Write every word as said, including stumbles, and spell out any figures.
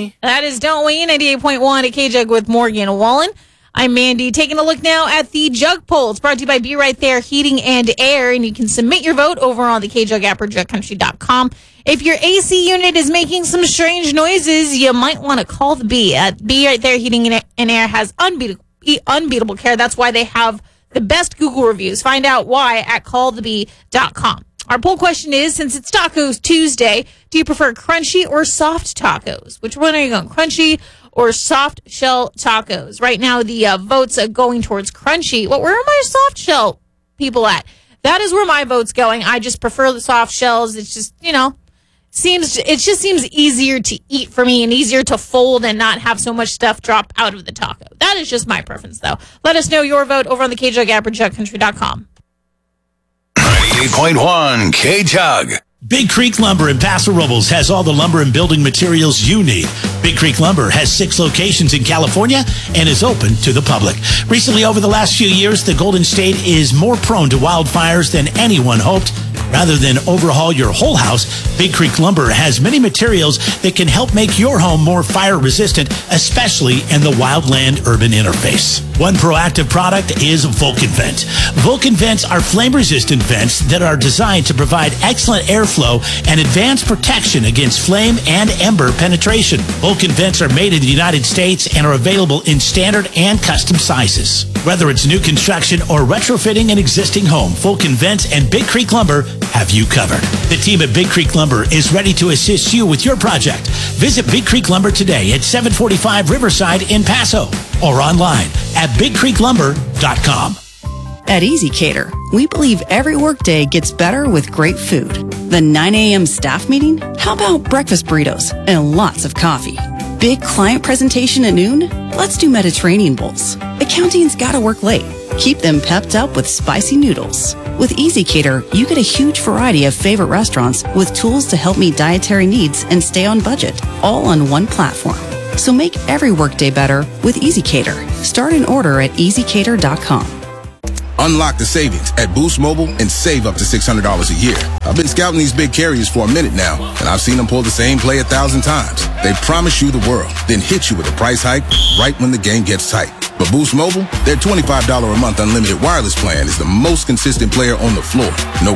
We? That is Don't We, ninety-eight point one at K-Jug with Morgan Wallen. I'm Mandy. Taking a look now at the Jug Poll. It's brought to you by Be Right There Heating and Air, and you can submit your vote over on the K-Jug app or jug country dot com. If your A C unit is making some strange noises, you might want to call the Bee. Uh, Be Right There Heating and Air has unbeatable, unbeatable care. That's why they have the best Google reviews. Find out why at call the bee dot com. Our poll question is, since it's Tacos Tuesday, do you prefer crunchy or soft tacos? Which one are you going, crunchy or soft shell tacos? Right now, the uh, votes are going towards crunchy. Well, where are my soft shell people at? That is where my vote's going. I just prefer the soft shells. It's just, you know, seems it just seems easier to eat for me and easier to fold and not have so much stuff drop out of the taco. That is just my preference, though. Let us know your vote over on the K-Jug app or jug country dot com. ninety-eight point one K-Jug. Big Creek Lumber in Paso Robles has all the lumber and building materials you need. Big Creek Lumber has six locations in California and is open to the public. Recently, over the last few years, the Golden State is more prone to wildfires than anyone hoped. Rather than overhaul your whole house, Big Creek Lumber has many materials that can help make your home more fire resistant, especially in the wildland urban interface. One proactive product is Vulcan Vent. Vulcan Vents are flame resistant vents that are designed to provide excellent airflow and advanced protection against flame and ember penetration. Vulcan Vents are made in the United States and are available in standard and custom sizes. Whether it's new construction or retrofitting an existing home, Vulcan Vents and Big Creek Lumber have you covered. The team at Big Creek Lumber is ready to assist you with your project. Visit Big Creek Lumber today at seven forty-five Riverside in Paso or online at big creek lumber dot com. At Easy Cater, we believe every workday gets better with great food. The nine a.m. staff meeting? How about breakfast burritos and lots of coffee? Big client presentation at noon? Let's do Mediterranean bowls. Accounting's gotta work late. Keep them pepped up with spicy noodles. With Easy Cater, you get a huge variety of favorite restaurants with tools to help meet dietary needs and stay on budget, all on one platform. So make every workday better with Easy Cater. Start an order at easy cater dot com. Unlock the savings at Boost Mobile and save up to six hundred dollars a year. I've been scouting these big carriers for a minute now, and I've seen them pull the same play a thousand times. They promise you the world, then hit you with a price hike right when the game gets tight. But Boost Mobile, their twenty-five dollars a month unlimited wireless plan is the most consistent player on the floor. No